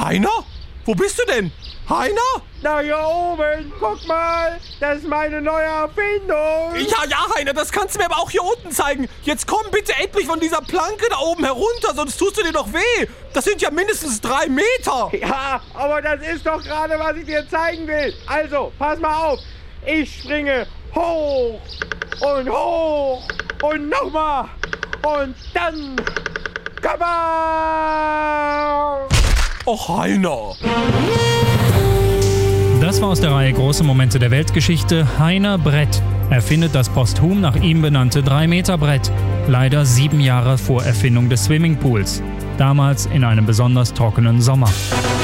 Heiner? Wo bist du denn? Heiner? Na, hier oben, guck mal, das ist meine neue Erfindung. Ja, Heiner, das kannst du mir aber auch hier unten zeigen. Jetzt komm bitte endlich von dieser Planke da oben herunter, sonst tust du dir doch weh. Das sind ja mindestens 3 Meter. Ja, aber das ist doch gerade, was ich dir zeigen will. Also, pass mal auf. Ich springe hoch und nochmal und dann... Kabam! Och, Heiner. Das war aus der Reihe Große Momente der Weltgeschichte Heiner Brett. Erfindet das posthum nach ihm benannte 3-Meter-Brett. Leider 7 Jahre vor Erfindung des Swimmingpools. Damals in einem besonders trockenen Sommer.